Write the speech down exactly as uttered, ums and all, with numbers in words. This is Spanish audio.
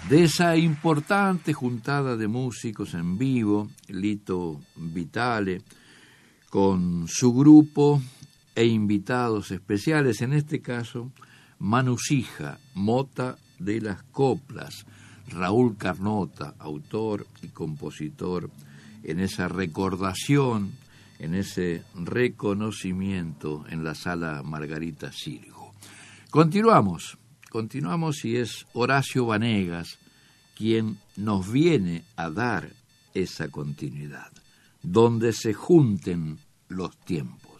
de esa importante juntada de músicos en vivo, Lito Vitale, con su grupo e invitados especiales, en este caso Manu Sija, Mota de las Coplas, Raúl Carnota, autor y compositor, en esa recordación, en ese reconocimiento en la Sala Margarita Sirgo. Continuamos, continuamos y es Horacio Vanegas quien nos viene a dar esa continuidad, donde se junten los tiempos.